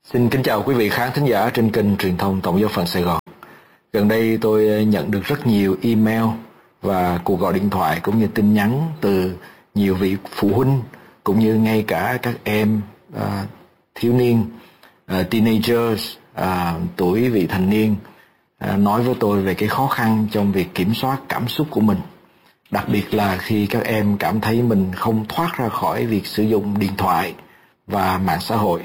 Xin kính chào quý vị khán thính giả trên kênh truyền thông Tổng giáo phận Sài Gòn. Gần đây tôi nhận được rất nhiều email và cuộc gọi điện thoại cũng như tin nhắn từ nhiều vị phụ huynh cũng như ngay cả các em thiếu niên, teenagers, tuổi vị thành niên nói với tôi về cái khó khăn trong việc kiểm soát cảm xúc của mình. Đặc biệt là khi các em cảm thấy mình không thoát ra khỏi việc sử dụng điện thoại và mạng xã hội.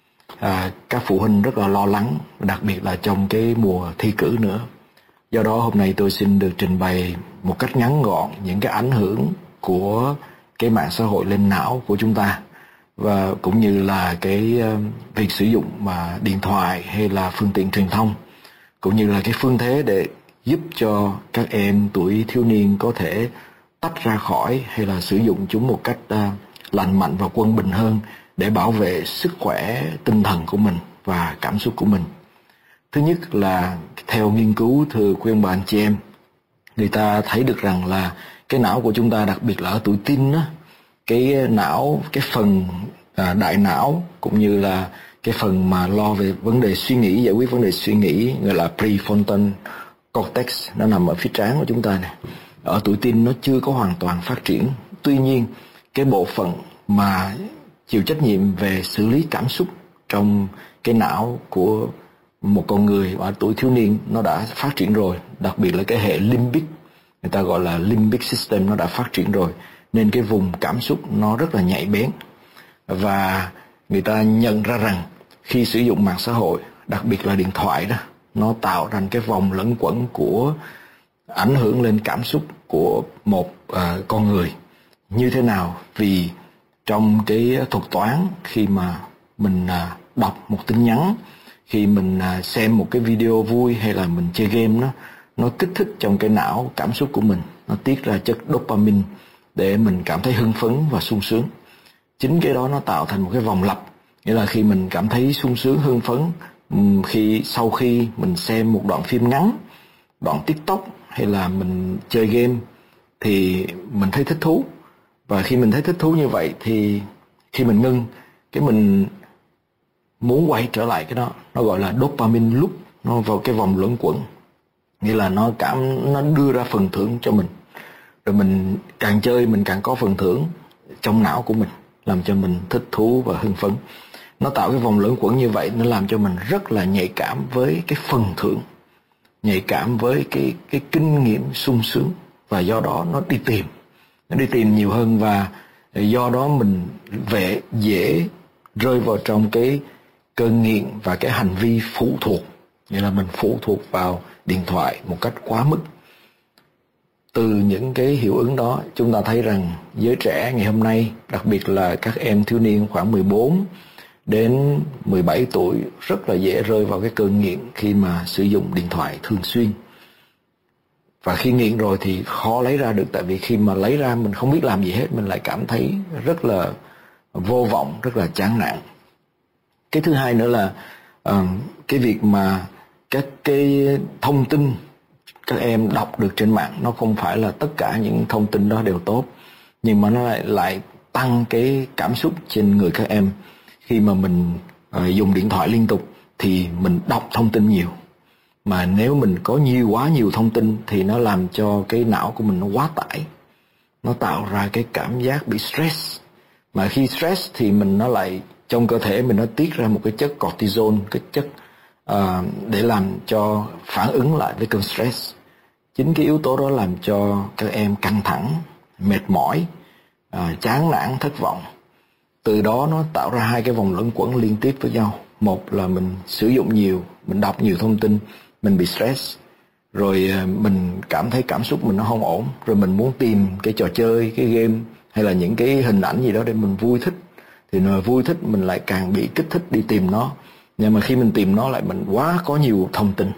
Các phụ huynh rất là lo lắng, đặc biệt là trong cái mùa thi cử nữa. Do đó hôm nay tôi xin được trình bày một cách ngắn gọn những cái ảnh hưởng của cái mạng xã hội lên não của chúng ta, và cũng như là cái việc sử dụng mà điện thoại hay là phương tiện truyền thông, cũng như là cái phương thế để giúp cho các em tuổi thiếu niên có thể tách ra khỏi hay là sử dụng chúng một cách lành mạnh và quân bình hơn để bảo vệ sức khỏe tinh thần của mình và cảm xúc của mình. Thứ nhất là theo nghiên cứu, thưa quý ông bà anh chị em, người ta thấy được rằng là cái não của chúng ta, đặc biệt là ở tuổi teen á, cái não, cái phần đại não cũng như là cái phần mà lo về vấn đề suy nghĩ, giải quyết vấn đề suy nghĩ, gọi là prefrontal cortex, nó nằm ở phía trán của chúng ta này. Ở tuổi teen nó chưa có hoàn toàn phát triển. Tuy nhiên cái bộ phận mà chịu trách nhiệm về xử lý cảm xúc trong cái não của một con người ở tuổi thiếu niên nó đã phát triển rồi, đặc biệt là cái hệ limbic, người ta gọi là limbic system, nó đã phát triển rồi, nên cái vùng cảm xúc nó rất là nhạy bén. Và người ta nhận ra rằng khi sử dụng mạng xã hội, đặc biệt là điện thoại đó, nó tạo ra cái vòng lẫn quẩn của ảnh hưởng lên cảm xúc của một con người. Như thế nào? Vì trong cái thuật toán, khi mà mình đọc một tin nhắn, khi mình xem một cái video vui hay là mình chơi game, nó kích thích trong cái não cảm xúc của mình, nó tiết ra chất dopamine để mình cảm thấy hưng phấn và sung sướng. Chính cái đó nó tạo thành một cái vòng lặp, nghĩa là khi mình cảm thấy sung sướng, hưng phấn, sau khi mình xem một đoạn phim ngắn, đoạn TikTok hay là mình chơi game thì mình thấy thích thú. Và khi mình thấy thích thú như vậy thì khi mình ngưng, cái mình muốn quay trở lại cái đó, nó gọi là dopamine loop, nó vào cái vòng luẩn quẩn, nghĩa là nó đưa ra phần thưởng cho mình, rồi mình càng chơi mình càng có phần thưởng trong não của mình, làm cho mình thích thú và hưng phấn. Nó tạo cái vòng luẩn quẩn như vậy, nó làm cho mình rất là nhạy cảm với cái phần thưởng, nhạy cảm với cái kinh nghiệm sung sướng, và do đó nó đi tìm nhiều hơn, và do đó mình dễ rơi vào trong cái cơn nghiện và cái hành vi phụ thuộc, nghĩa là mình phụ thuộc vào điện thoại một cách quá mức. Từ những cái hiệu ứng đó, chúng ta thấy rằng giới trẻ ngày hôm nay, đặc biệt là các em thiếu niên khoảng 14 đến 17 tuổi, rất là dễ rơi vào cái cơn nghiện khi mà sử dụng điện thoại thường xuyên. Và khi nghiện rồi thì khó lấy ra được, tại vì khi mà lấy ra mình không biết làm gì hết, mình lại cảm thấy rất là vô vọng, rất là chán nản. Cái thứ hai nữa là cái việc mà các cái thông tin các em đọc được trên mạng, nó không phải là tất cả những thông tin đó đều tốt, nhưng mà nó lại tăng cái cảm xúc trên người các em. Khi mà mình dùng điện thoại liên tục thì mình đọc thông tin nhiều, mà nếu mình có quá nhiều thông tin thì nó làm cho cái não của mình nó quá tải, nó tạo ra cái cảm giác bị stress. Mà khi stress thì nó lại trong cơ thể mình nó tiết ra một cái chất cortisol, cái chất để làm cho phản ứng lại với cơn stress. Chính cái yếu tố đó làm cho các em căng thẳng, mệt mỏi, chán nản, thất vọng. Từ đó nó tạo ra hai cái vòng luẩn quẩn liên tiếp với nhau. Một là mình sử dụng nhiều, mình đọc nhiều thông tin, mình bị stress, rồi mình cảm thấy cảm xúc mình nó không ổn, rồi mình muốn tìm cái trò chơi, cái game hay là những cái hình ảnh gì đó để mình vui thích, thì nơi vui thích mình lại càng bị kích thích đi tìm nó. Nhưng mà khi mình tìm nó lại mình quá có nhiều thông tin.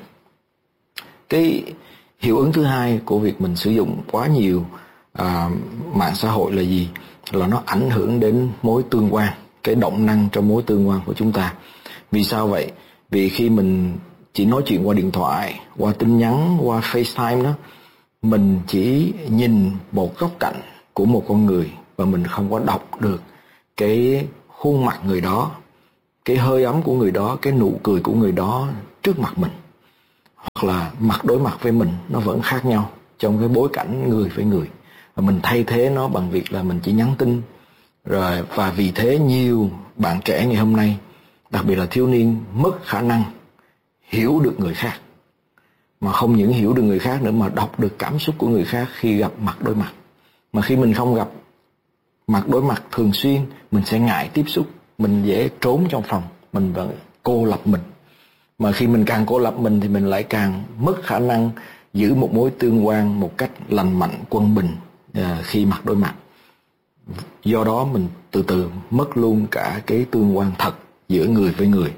Cái hiệu ứng thứ hai của việc mình sử dụng quá nhiều mạng xã hội là gì? Là nó ảnh hưởng đến mối tương quan, cái động năng trong mối tương quan của chúng ta. Vì sao vậy? Vì khi mình chỉ nói chuyện qua điện thoại, qua tin nhắn, qua FaceTime đó, mình chỉ nhìn một góc cạnh của một con người và mình không có đọc được cái khuôn mặt người đó, cái hơi ấm của người đó, cái nụ cười của người đó trước mặt mình, hoặc là mặt đối mặt với mình, nó vẫn khác nhau trong cái bối cảnh người với người. Và mình thay thế nó bằng việc là mình chỉ nhắn tin rồi. Và vì thế nhiều bạn trẻ ngày hôm nay, đặc biệt là thiếu niên, mất khả năng hiểu được người khác. Mà không những hiểu được người khác nữa, mà đọc được cảm xúc của người khác khi gặp mặt đối mặt. Mà khi mình không gặp mặt đối mặt thường xuyên, mình sẽ ngại tiếp xúc, mình dễ trốn trong phòng, mình vẫn cô lập mình. Mà khi mình càng cô lập mình thì mình lại càng mất khả năng giữ một mối tương quan một cách lành mạnh, quân bình khi mặt đối mặt. Do đó mình từ từ mất luôn cả cái tương quan thật giữa người với người.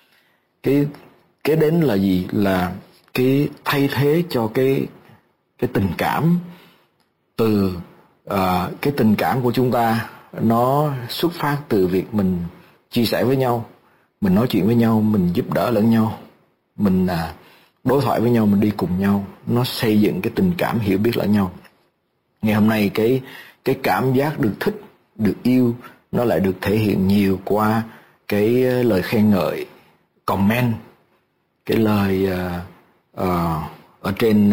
Cái đến là gì? Là cái thay thế cho cái tình cảm. Từ cái tình cảm của chúng ta nó xuất phát từ việc mình chia sẻ với nhau, mình nói chuyện với nhau, mình giúp đỡ lẫn nhau, mình đối thoại với nhau, mình đi cùng nhau. Nó xây dựng cái tình cảm hiểu biết lẫn nhau. Ngày hôm nay cái cảm giác được thích, được yêu, nó lại được thể hiện nhiều qua cái lời khen ngợi, comment, cái lời ở trên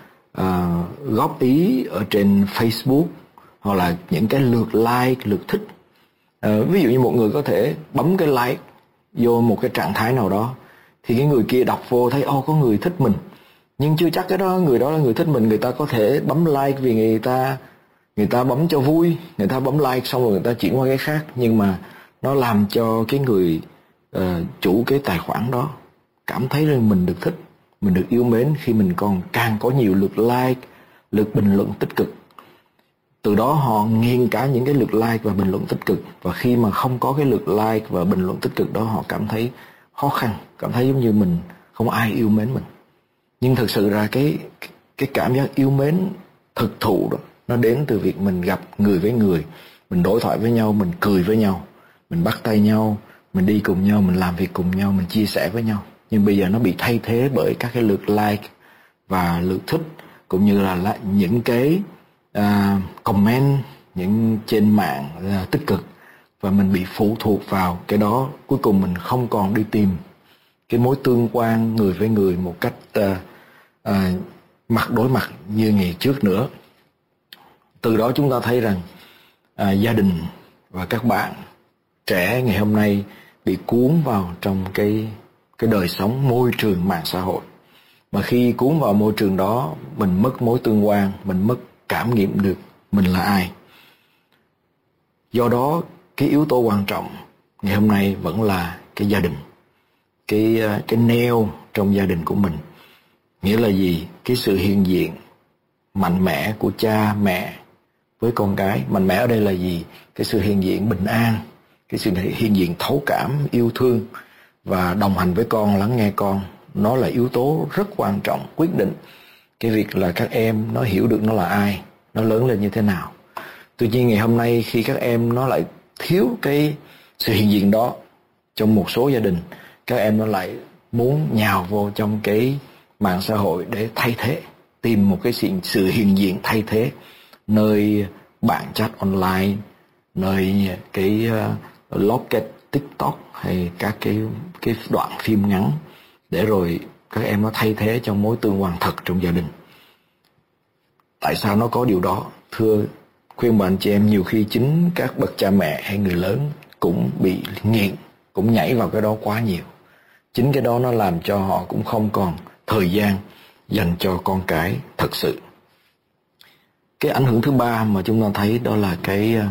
góp ý ở trên Facebook, hoặc là những cái lượt like, lượt thích. Ví dụ như một người có thể bấm cái like vô một cái trạng thái nào đó, thì cái người kia đọc vô thấy có người thích mình, nhưng chưa chắc người đó là người thích mình. Người ta có thể bấm like vì người ta bấm cho vui, người ta bấm like xong rồi người ta chuyển qua cái khác, nhưng mà nó làm cho cái người chủ cái tài khoản đó cảm thấy rằng mình được thích, mình được yêu mến khi mình còn càng có nhiều lượt like, lượt bình luận tích cực. Từ đó họ nghiền cả những cái lượt like và bình luận tích cực. Và khi mà không có cái lượt like và bình luận tích cực đó, họ cảm thấy khó khăn, cảm thấy giống như mình không ai yêu mến mình. Nhưng thực sự ra cái cảm giác yêu mến thực thụ đó, nó đến từ việc mình gặp người với người, mình đối thoại với nhau, mình cười với nhau, mình bắt tay nhau, mình đi cùng nhau, mình làm việc cùng nhau, mình chia sẻ với nhau. Nhưng bây giờ nó bị thay thế bởi các cái lượt like và lượt thích, cũng như là những cái comment những trên mạng tích cực, và mình bị phụ thuộc vào cái đó. Cuối cùng mình không còn đi tìm cái mối tương quan người với người một cách mặt đối mặt như ngày trước nữa. Từ đó chúng ta thấy rằng gia đình và các bạn trẻ ngày hôm nay bị cuốn vào trong cái đời sống môi trường mạng xã hội. Mà khi cuốn vào môi trường đó, mình mất mối tương quan, mình mất cảm nghiệm được mình là ai. Do đó cái yếu tố quan trọng ngày hôm nay vẫn là cái gia đình, cái neo trong gia đình của mình. Nghĩa là gì? Cái sự hiện diện mạnh mẽ của cha mẹ với con cái. Mạnh mẽ ở đây là gì? Cái sự hiện diện bình an, cái sự hiện diện thấu cảm, yêu thương và đồng hành với con, lắng nghe con. Nó là yếu tố rất quan trọng, quyết định cái việc là các em nó hiểu được nó là ai, nó lớn lên như thế nào. Tuy nhiên ngày hôm nay khi các em nó lại thiếu cái sự hiện diện đó trong một số gia đình, các em nó lại muốn nhào vô trong cái mạng xã hội để thay thế, tìm một cái sự hiện diện thay thế, nơi bạn chat online, nơi cái Locket, TikTok hay các cái đoạn phim ngắn, để rồi các em nó thay thế trong mối tương quan thật trong gia đình. Tại sao nó có điều đó? Thưa khuyên bạn chị em, nhiều khi chính các bậc cha mẹ hay người lớn cũng bị nghiện, cũng nhảy vào cái đó quá nhiều. Chính cái đó nó làm cho họ cũng không còn thời gian dành cho con cái thật sự. Cái ảnh hưởng thứ ba mà chúng ta thấy đó là cái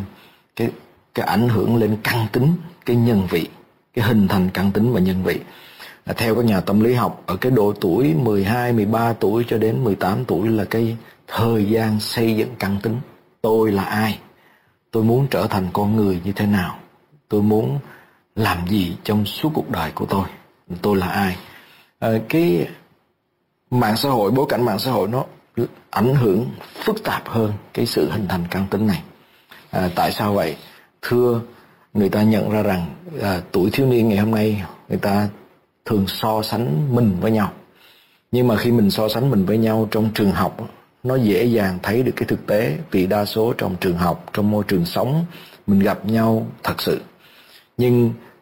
ảnh hưởng lên căn tính, cái nhân vị, cái hình thành căn tính và nhân vị. Theo các nhà tâm lý học, ở cái độ tuổi 12, 13 tuổi cho đến 18 tuổi là cái thời gian xây dựng căn tính. Tôi là ai? Tôi muốn trở thành con người như thế nào? Tôi muốn làm gì trong suốt cuộc đời của tôi? Tôi là ai? Cái mạng xã hội, bối cảnh mạng xã hội nó ảnh hưởng phức tạp hơn cái sự hình thành căn tính này. Tại sao vậy? Thưa, người ta nhận ra rằng tuổi thiếu niên ngày hôm nay người ta thường so sánh mình với nhau. Nhưng mà khi mình so sánh mình với nhau trong trường học, nó dễ dàng thấy được cái thực tế, vì đa số trong trường học, trong môi trường sống, mình gặp nhau thật sự. Nhưng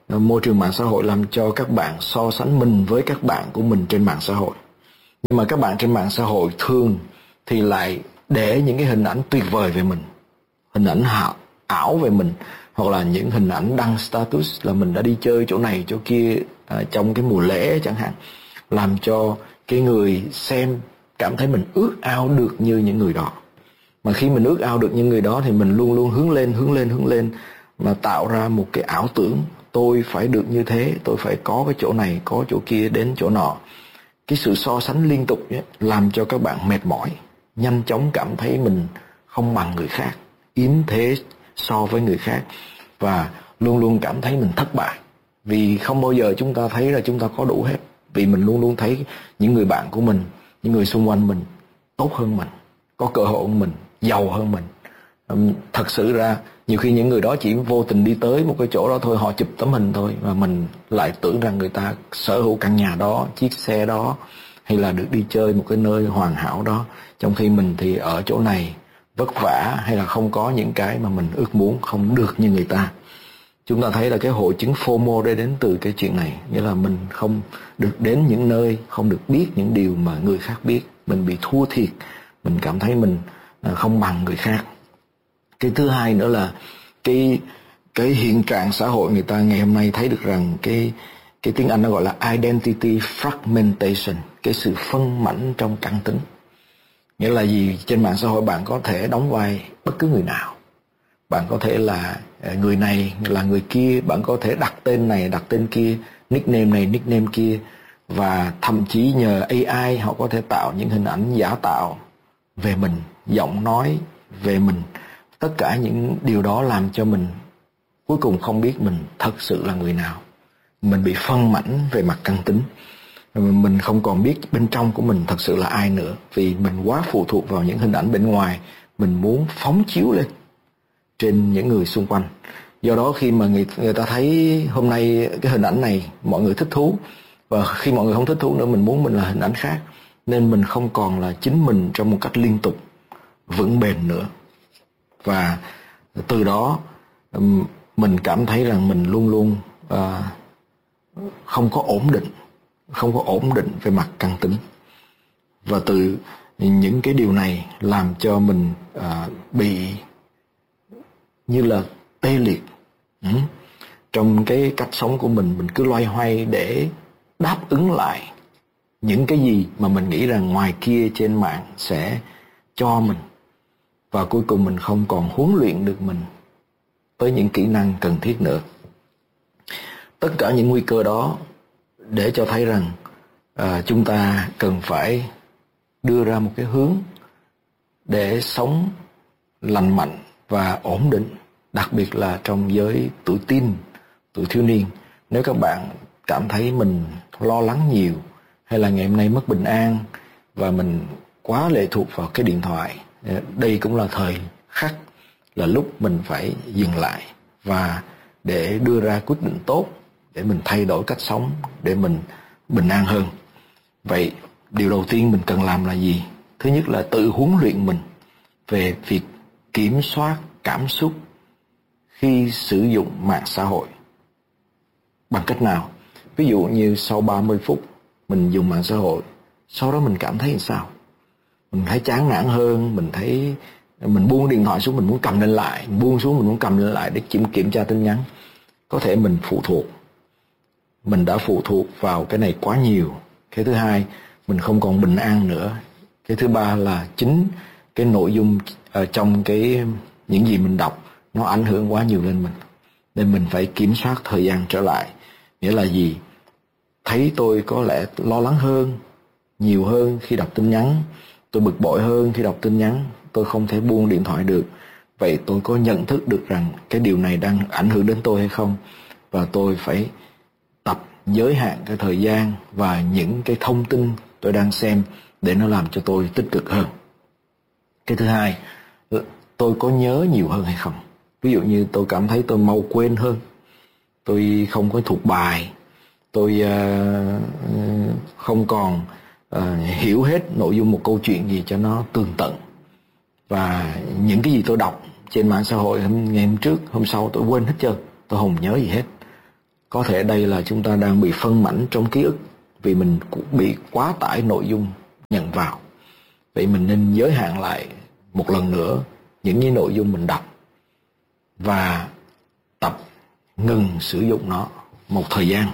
môi trường mạng xã hội làm cho các bạn so sánh mình với các bạn của mình trên mạng xã hội. Nhưng mà các bạn trên mạng xã hội thường thì lại để những cái hình ảnh tuyệt vời về mình, hình ảnh ảo về mình, hoặc là những hình ảnh đăng status là mình đã đi chơi chỗ này chỗ kia trong cái mùa lễ chẳng hạn, làm cho cái người xem cảm thấy mình ước ao được như những người đó. Mà khi mình ước ao được những người đó thì mình luôn luôn hướng lên mà tạo ra một cái ảo tưởng tôi phải được như thế, tôi phải có cái chỗ này, có chỗ kia, đến chỗ nọ. Cái sự so sánh liên tục ấy, làm cho các bạn mệt mỏi, nhanh chóng cảm thấy mình không bằng người khác, yếm thế so với người khác, và luôn luôn cảm thấy mình thất bại. Vì không bao giờ chúng ta thấy là chúng ta có đủ hết. Vì mình luôn luôn thấy những người bạn của mình, những người xung quanh mình tốt hơn mình, có cơ hội hơn mình, giàu hơn mình. Thật sự ra nhiều khi những người đó chỉ vô tình đi tới một cái chỗ đó thôi, họ chụp tấm hình thôi, và mình lại tưởng rằng người ta sở hữu căn nhà đó, chiếc xe đó, hay là được đi chơi một cái nơi hoàn hảo đó, trong khi mình thì ở chỗ này vất vả, hay là không có những cái mà mình ước muốn, không được như người ta. Chúng ta thấy là cái hội chứng FOMO đây đến từ cái chuyện này, nghĩa là mình không được đến những nơi, không được biết những điều mà người khác biết, mình bị thua thiệt, mình cảm thấy mình không bằng người khác. Cái thứ hai nữa là cái hiện trạng xã hội người ta ngày hôm nay thấy được rằng cái tiếng Anh nó gọi là identity fragmentation, cái sự phân mảnh trong căn tính. Nghĩa là gì? Trên mạng xã hội bạn có thể đóng vai bất cứ người nào. Bạn có thể là người này, là người kia, bạn có thể đặt tên này, đặt tên kia, nickname này, nickname kia, và thậm chí nhờ AI họ có thể tạo những hình ảnh giả tạo về mình, giọng nói về mình. Tất cả những điều đó làm cho mình cuối cùng không biết mình thật sự là người nào. Mình bị phân mảnh về mặt căn tính. Mình không còn biết bên trong của mình thật sự là ai nữa, vì mình quá phụ thuộc vào những hình ảnh bên ngoài mình muốn phóng chiếu lên trên những người xung quanh. Do đó khi mà người ta thấy hôm nay cái hình ảnh này mọi người thích thú, và khi mọi người không thích thú nữa, mình muốn mình là hình ảnh khác, nên mình không còn là chính mình trong một cách liên tục vững bền nữa. Và từ đó mình cảm thấy rằng mình luôn luôn không có ổn định về mặt căn tính. Và từ những cái điều này làm cho mình bị như là tê liệt trong cái cách sống của mình cứ loay hoay để đáp ứng lại những cái gì mà mình nghĩ rằng ngoài kia trên mạng sẽ cho mình, và cuối cùng mình không còn huấn luyện được mình với những kỹ năng cần thiết nữa. Tất cả những nguy cơ đó để cho thấy rằng chúng ta cần phải đưa ra một cái hướng để sống lành mạnh và ổn định, đặc biệt là trong giới tuổi teen, tuổi thiếu niên. Nếu các bạn cảm thấy mình lo lắng nhiều, hay là ngày hôm nay mất bình an và mình quá lệ thuộc vào cái điện thoại, đây cũng là thời khắc, là lúc mình phải dừng lại và để đưa ra quyết định tốt, để mình thay đổi cách sống, để mình bình an hơn. Vậy điều đầu tiên mình cần làm là gì? Thứ nhất là tự huấn luyện mình về việc kiểm soát cảm xúc khi sử dụng mạng xã hội. Bằng cách nào? Ví dụ như sau 30 phút mình dùng mạng xã hội, sau đó mình cảm thấy làm sao? Mình thấy chán nản hơn, mình thấy mình buông điện thoại xuống, mình muốn cầm lên lại, mình buông xuống, mình muốn cầm lên lại để kiểm tra tin nhắn. Có thể mình đã phụ thuộc vào cái này quá nhiều. Cái thứ hai, mình không còn bình an nữa. Cái thứ ba là chính cái nội dung trong những gì mình đọc nó ảnh hưởng quá nhiều lên mình, nên mình phải kiểm soát thời gian trở lại. Nghĩa là gì? Thấy tôi có lẽ lo lắng hơn, nhiều hơn khi đọc tin nhắn, tôi bực bội hơn khi đọc tin nhắn, tôi không thể buông điện thoại được. Vậy tôi có nhận thức được rằng cái điều này đang ảnh hưởng đến tôi hay không? Và tôi phải tập giới hạn cái thời gian và những cái thông tin tôi đang xem để nó làm cho tôi tích cực hơn. Cái thứ hai, tôi có nhớ nhiều hơn hay không? Ví dụ như tôi cảm thấy tôi mau quên hơn, tôi không có thuộc bài, tôi không còn hiểu hết nội dung một câu chuyện gì cho nó tường tận. Và những cái gì tôi đọc trên mạng xã hội ngày hôm trước, hôm sau tôi quên hết trơn, tôi không nhớ gì hết. Có thể đây là chúng ta đang bị phân mảnh trong ký ức vì mình bị quá tải nội dung nhận vào. Vậy mình nên giới hạn lại một lần nữa những cái nội dung mình đọc và tập ngừng sử dụng nó một thời gian.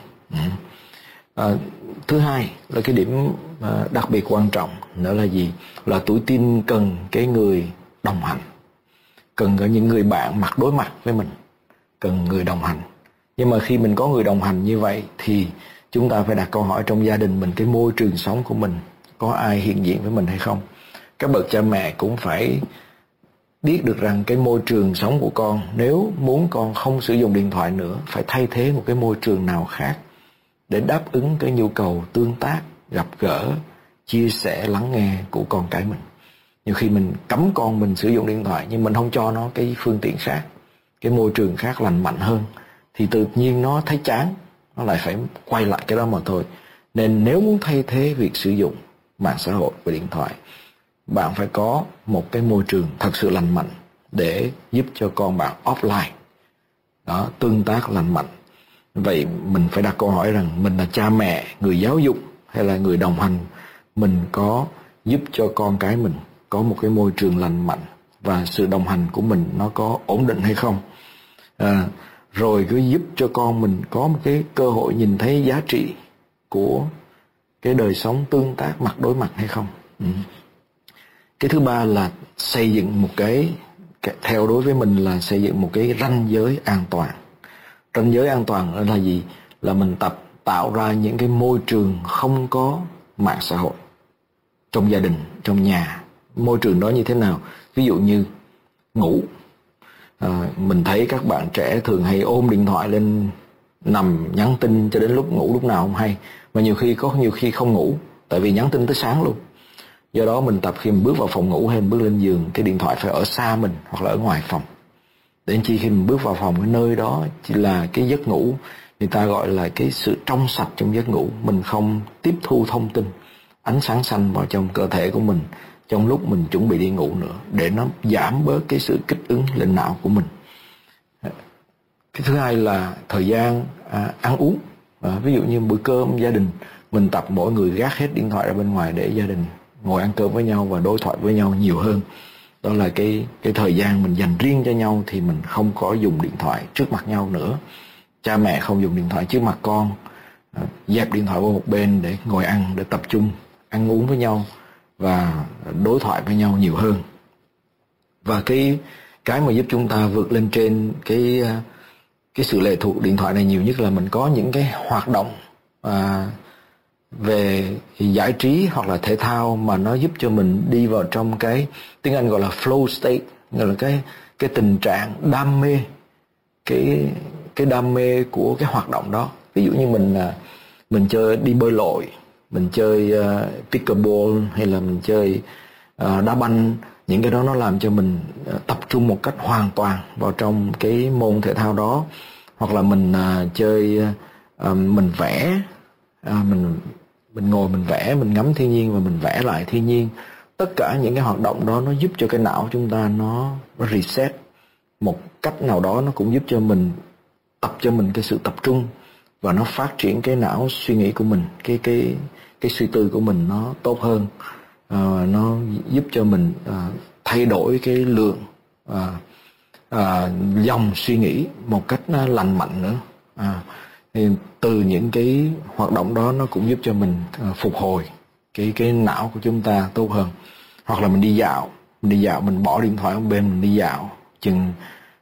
Thứ hai là cái điểm đặc biệt quan trọng nữa là gì? Là tuổi teen cần cái người đồng hành, cần có những người bạn mặt đối mặt với mình, cần người đồng hành. Nhưng mà khi mình có người đồng hành như vậy thì chúng ta phải đặt câu hỏi trong gia đình mình, cái môi trường sống của mình có ai hiện diện với mình hay không. Các bậc cha mẹ cũng phải biết được rằng cái môi trường sống của con, nếu muốn con không sử dụng điện thoại nữa, phải thay thế một cái môi trường nào khác để đáp ứng cái nhu cầu tương tác, gặp gỡ, chia sẻ, lắng nghe của con cái mình. Nhiều khi mình cấm con mình sử dụng điện thoại nhưng mình không cho nó cái phương tiện khác, cái môi trường khác lành mạnh hơn, thì tự nhiên nó thấy chán, nó lại phải quay lại cái đó mà thôi. Nên nếu muốn thay thế việc sử dụng mạng xã hội và điện thoại, bạn phải có một cái môi trường thật sự lành mạnh để giúp cho con bạn offline đó, tương tác lành mạnh. Vậy mình phải đặt câu hỏi rằng mình là cha mẹ, người giáo dục hay là người đồng hành, mình có giúp cho con cái mình có một cái môi trường lành mạnh và sự đồng hành của mình nó có ổn định hay không? Rồi cứ giúp cho con mình có một cái cơ hội nhìn thấy giá trị của cái đời sống tương tác mặt đối mặt hay không? Cái thứ ba là xây dựng một cái, theo đối với mình là xây dựng một cái ranh giới an toàn. Ranh giới an toàn là gì? Là mình tạo ra những cái môi trường không có mạng xã hội trong gia đình, trong nhà. Môi trường đó như thế nào? Ví dụ như ngủ. Mình thấy các bạn trẻ thường hay ôm điện thoại lên nằm nhắn tin cho đến lúc ngủ, lúc nào không hay. Mà nhiều khi không ngủ, tại vì nhắn tin tới sáng luôn. Do đó mình tập khi mình bước vào phòng ngủ hay mình bước lên giường, cái điện thoại phải ở xa mình hoặc là ở ngoài phòng. Đến khi mình bước vào phòng, cái nơi đó chỉ là cái giấc ngủ, người ta gọi là cái sự trong sạch trong giấc ngủ. Mình không tiếp thu thông tin, ánh sáng xanh vào trong cơ thể của mình trong lúc mình chuẩn bị đi ngủ nữa, để nó giảm bớt cái sự kích ứng lên não của mình. Cái thứ hai là thời gian ăn uống. Ví dụ như bữa cơm gia đình, mình tập mỗi người gác hết điện thoại ra bên ngoài để gia đình ngồi ăn cơm với nhau và đối thoại với nhau nhiều hơn. Đó là cái thời gian mình dành riêng cho nhau, thì mình không có dùng điện thoại trước mặt nhau nữa. Cha mẹ không dùng điện thoại trước mặt con, dẹp điện thoại qua một bên để ngồi ăn, để tập trung ăn uống với nhau và đối thoại với nhau nhiều hơn. Và cái mà giúp chúng ta vượt lên trên cái sự lệ thuộc điện thoại này nhiều nhất là mình có những cái hoạt động về giải trí hoặc là thể thao mà nó giúp cho mình đi vào trong cái tiếng Anh gọi là flow state, gọi là cái tình trạng đam mê, cái đam mê của cái hoạt động đó. Ví dụ như mình chơi đi bơi lội, mình chơi pickleball hay là mình chơi đá banh, những cái đó nó làm cho mình tập trung một cách hoàn toàn vào trong cái môn thể thao đó. Hoặc là mình chơi mình vẽ, mình ngồi mình vẽ, mình ngắm thiên nhiên và mình vẽ lại thiên nhiên. Tất cả những cái hoạt động đó nó giúp cho cái não chúng ta nó reset một cách nào đó, nó cũng giúp cho mình tập cho mình cái sự tập trung và nó phát triển cái não suy nghĩ của mình, cái suy tư của mình nó tốt hơn. Nó giúp cho mình thay đổi cái lượng dòng suy nghĩ một cách nó lành mạnh nữa. Thì từ những cái hoạt động đó nó cũng giúp cho mình phục hồi cái não của chúng ta tốt hơn. Hoặc là mình đi dạo, mình bỏ điện thoại ở bên, mình đi dạo chừng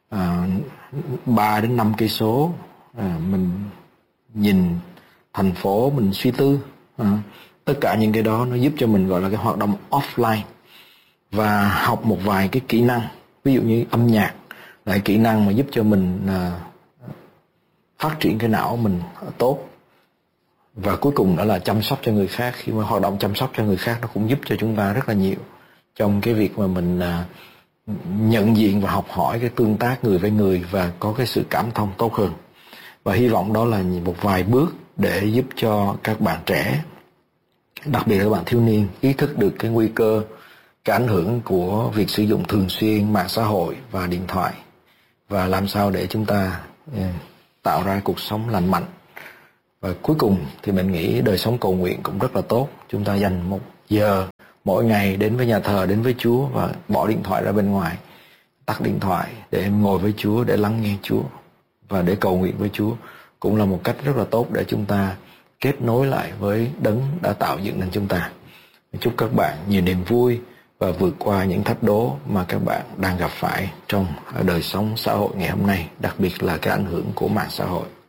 3 đến 5 cây số, mình nhìn thành phố, mình suy tư. Tất cả những cái đó nó giúp cho mình gọi là cái hoạt động offline. Và học một vài cái kỹ năng, ví dụ như âm nhạc là kỹ năng mà giúp cho mình phát triển cái não mình tốt. Và cuối cùng đó là chăm sóc cho người khác. Khi mà hoạt động chăm sóc cho người khác, nó cũng giúp cho chúng ta rất là nhiều trong cái việc mà mình nhận diện và học hỏi cái tương tác người với người và có cái sự cảm thông tốt hơn. Và hy vọng đó là một vài bước để giúp cho các bạn trẻ, đặc biệt là các bạn thiếu niên, ý thức được cái nguy cơ, cái ảnh hưởng của việc sử dụng thường xuyên mạng xã hội và điện thoại, và làm sao để chúng ta tạo ra cuộc sống lành mạnh. Và cuối cùng thì mình nghĩ đời sống cầu nguyện cũng rất là tốt. Chúng ta dành 1 giờ mỗi ngày đến với nhà thờ, đến với Chúa và bỏ điện thoại ra bên ngoài, tắt điện thoại để ngồi với Chúa, để lắng nghe Chúa và để cầu nguyện với Chúa, cũng là một cách rất là tốt để chúng ta kết nối lại với Đấng đã tạo dựng nên chúng ta. Chúc các bạn nhiều niềm vui và vượt qua những thách đố mà các bạn đang gặp phải trong đời sống xã hội ngày hôm nay, đặc biệt là cái ảnh hưởng của mạng xã hội.